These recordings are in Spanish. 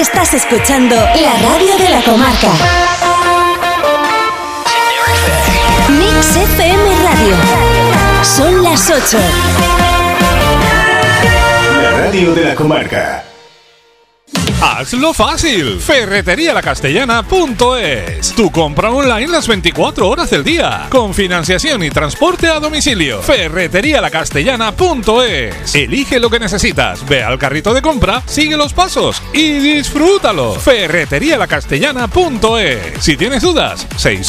Estás escuchando la radio de la comarca. Mix FM Radio. Son las 8. La radio de la comarca. Hazlo fácil. Ferreterialacastellana.es. Tu compra online las 24 horas del día. Con financiación y transporte a domicilio. Ferreterialacastellana.es. Elige lo que necesitas. Ve al carrito de compra, sigue los pasos y disfrútalo. Ferreterialacastellana.es. Si tienes dudas,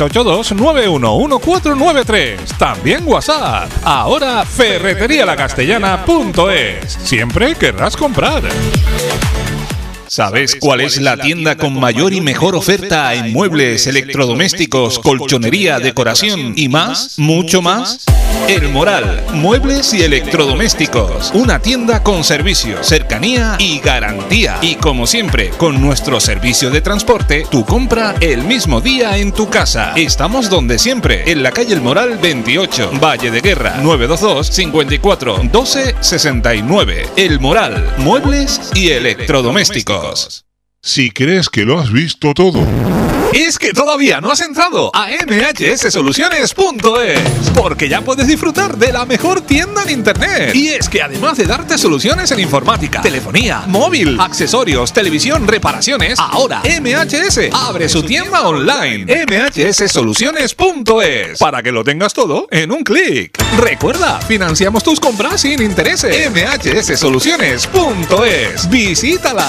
682-911-493. También WhatsApp. Ahora Ferreterialacastellana.es. Siempre querrás comprar. ¿Sabes cuál es la tienda con mayor y mejor oferta en muebles, electrodomésticos, colchonería, decoración y más? ¿Mucho más? El Moral, muebles y electrodomésticos. Una tienda con servicio, cercanía y garantía. Y como siempre, con nuestro servicio de transporte, tu compra el mismo día en tu casa. Estamos donde siempre, en la calle El Moral 28, Valle de Guerra, 922 54 12 69. El Moral, muebles y electrodomésticos. Si crees que lo has visto todo, es que todavía no has entrado a mhssoluciones.es, porque ya puedes disfrutar de la mejor tienda en internet. Y es que además de darte soluciones en informática, telefonía, móvil, accesorios, televisión, reparaciones, ahora MHS abre su tienda online, mhssoluciones.es, para que lo tengas todo en un clic. Recuerda, financiamos tus compras sin intereses. mhssoluciones.es. Visítala.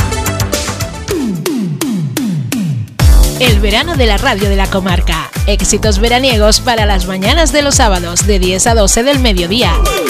El verano de la radio de la comarca. Éxitos veraniegos para las mañanas de los sábados de 10 a 12 del mediodía.